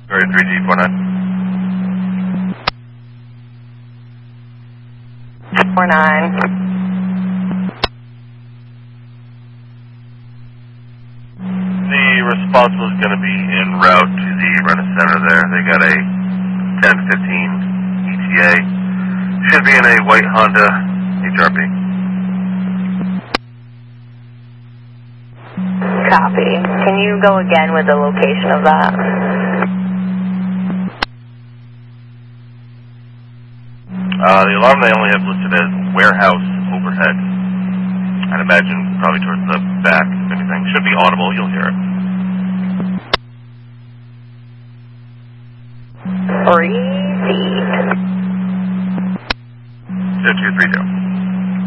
3G49. 49. The responsible is going to be en route to the Renner Center there. They got a 1015 ETA. Should be in a white Honda HRV. Copy. Can you go again with the location of that? The alarm they only have listed as warehouse overhead. I'd imagine probably towards the back, if anything. Should be audible, you'll hear it. 3 feet. 232.